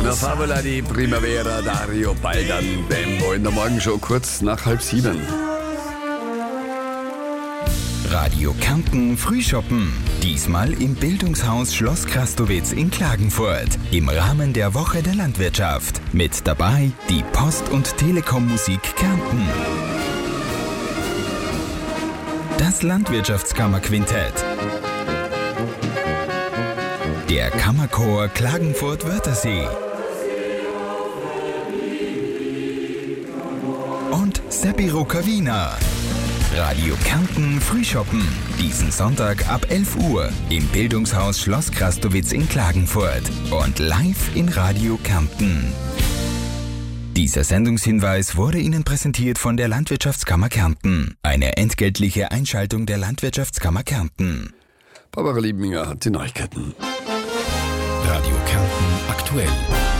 La Favola di Primavera, Dario Baldan, Bembo in der Morgenshow, kurz nach 6:30. Radio Kärnten Frühschoppen. Diesmal im Bildungshaus Schloss Krastowitz in Klagenfurt. Im Rahmen der Woche der Landwirtschaft. Mit dabei die Post- und Telekom-Musik Kärnten. Das Landwirtschaftskammerquintett. Der Kammerchor Klagenfurt-Wörthersee. Und Seppiroker Wiener. Radio Kärnten Frühschoppen. Diesen Sonntag ab 11 Uhr im Bildungshaus Schloss Krastowitz in Klagenfurt. Und live in Radio Kärnten. Dieser Sendungshinweis wurde Ihnen präsentiert von der Landwirtschaftskammer Kärnten. Eine entgeltliche Einschaltung der Landwirtschaftskammer Kärnten. Barbara Liebinger hat die Neuigkeiten. Radio Kärnten aktuell.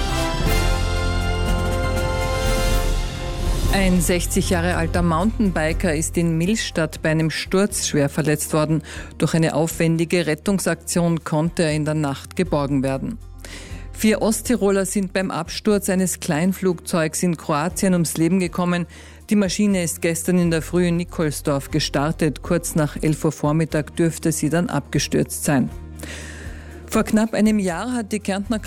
Ein 60 Jahre alter Mountainbiker ist in Millstatt bei einem Sturz schwer verletzt worden. Durch eine aufwendige Rettungsaktion konnte er in der Nacht geborgen werden. 4 Osttiroler sind beim Absturz eines Kleinflugzeugs in Kroatien ums Leben gekommen. Die Maschine ist gestern in der Früh in Nikolsdorf gestartet. Kurz nach 11 Uhr Vormittag dürfte sie dann abgestürzt sein. Vor knapp einem Jahr hat die Kärntner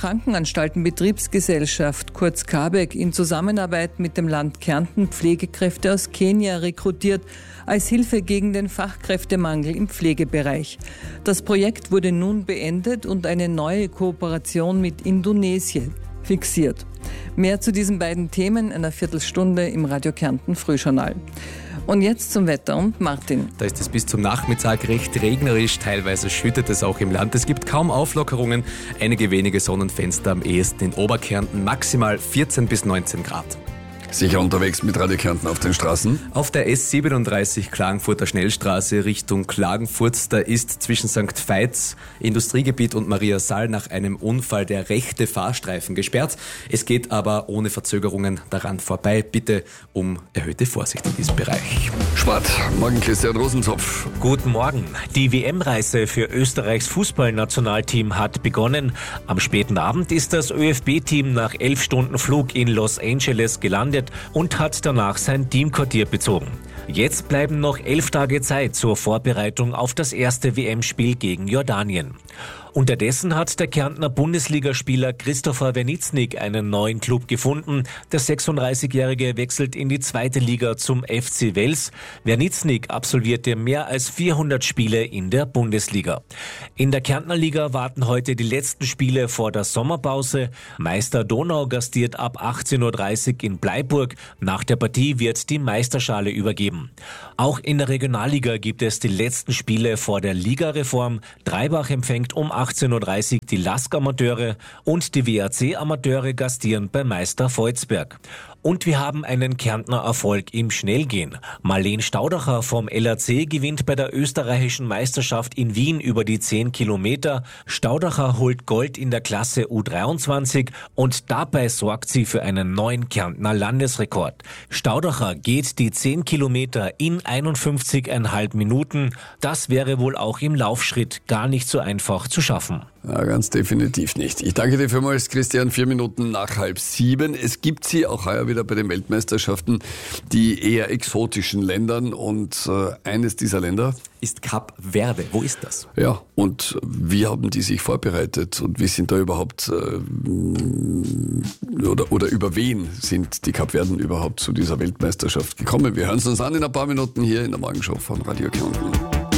Krankenanstaltenbetriebsgesellschaft, kurz KABEK, in Zusammenarbeit mit dem Land Kärnten Pflegekräfte aus Kenia rekrutiert, als Hilfe gegen den Fachkräftemangel im Pflegebereich. Das Projekt wurde nun beendet und eine neue Kooperation mit Indonesien fixiert. Mehr zu diesen beiden Themen in einer Viertelstunde im Radio Kärnten Frühjournal. Und jetzt zum Wetter und Martin. Da ist es bis zum Nachmittag recht regnerisch, teilweise schüttet es auch im Land. Es gibt kaum Auflockerungen, einige wenige Sonnenfenster, am ehesten in Oberkärnten, maximal 14 bis 19 Grad. Sicher unterwegs mit Radio Kärnten auf den Straßen? Auf der S37 Klagenfurter Schnellstraße Richtung Klagenfurt, da ist zwischen St. Veits, Industriegebiet und Mariasal nach einem Unfall der rechte Fahrstreifen gesperrt. Es geht aber ohne Verzögerungen daran vorbei. Bitte um erhöhte Vorsicht in diesem Bereich. Sport. Morgen Christian Rosenzopf. Guten Morgen. Die WM-Reise für Österreichs Fußballnationalteam hat begonnen. Am späten Abend ist das ÖFB-Team nach 11 Stunden Flug in Los Angeles gelandet und hat danach sein Teamquartier bezogen. Jetzt bleiben noch 11 Tage Zeit zur Vorbereitung auf das erste WM-Spiel gegen Jordanien. Unterdessen hat der Kärntner Bundesligaspieler Christopher Wernitznik einen neuen Club gefunden. Der 36-Jährige wechselt in die zweite Liga zum FC Wels. Wernitznik absolvierte mehr als 400 Spiele in der Bundesliga. In der Kärntner Liga warten heute die letzten Spiele vor der Sommerpause. Meister Donau gastiert ab 18:30 Uhr in Bleiburg. Nach der Partie wird die Meisterschale übergeben. Auch in der Regionalliga gibt es die letzten Spiele vor der Ligareform. Dreibach empfängt um 18:30 Uhr die LASK-Amateure und die WAC-Amateure gastieren bei Meister Volzberg. Und wir haben einen Kärntner Erfolg im Schnellgehen. Marleen Staudacher vom LAC gewinnt bei der österreichischen Meisterschaft in Wien über die 10 Kilometer. Staudacher holt Gold in der Klasse U23 und dabei sorgt sie für einen neuen Kärntner Landesrekord. Staudacher geht die 10 Kilometer in 51,5 Minuten. Das wäre wohl auch im Laufschritt gar nicht so einfach zu schaffen. Ja, ganz definitiv nicht. Ich danke dir vielmals, Christian. 4 Minuten nach 6:30. Es gibt sie auch heuer wieder bei den Weltmeisterschaften, die eher exotischen Ländern. Und eines dieser Länder Ist Kap Verde. Wo ist das? Ja, und wie haben die sich vorbereitet und wie sind da überhaupt, oder über wen sind die Kapverden überhaupt zu dieser Weltmeisterschaft gekommen? Wir hören es uns an in ein paar Minuten hier in der Morgenshow von Radio Kärnten.